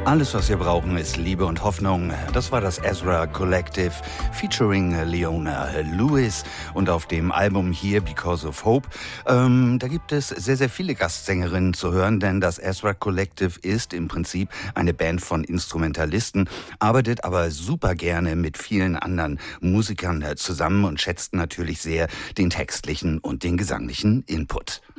Alles, was wir brauchen, ist Liebe und Hoffnung. Das war das Ezra Collective featuring Leona Lewis und auf dem Album Here Because of Hope. Da gibt es sehr, sehr viele Gastsängerinnen zu hören, denn das Ezra Collective ist im Prinzip eine Band von Instrumentalisten, arbeitet aber super gerne mit vielen anderen Musikern zusammen und schätzt natürlich sehr den textlichen und den gesanglichen Input.